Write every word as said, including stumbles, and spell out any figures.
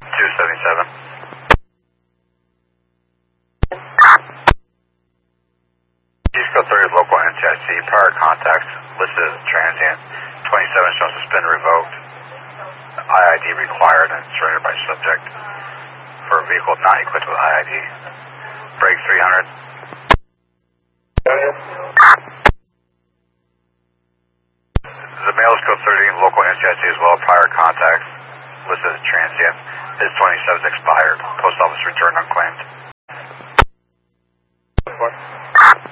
two seventy-seven. East Coast thirty local N C I C. Prior contacts listed as transient. twenty-seven shown suspended revoked. I I D required and surrendered by subject for a vehicle not equipped with I I D. Break three hundred. The male is code thirty, local N C I C as well. Prior contacts listed as transient. His twenty-seven is expired. Post office returned unclaimed.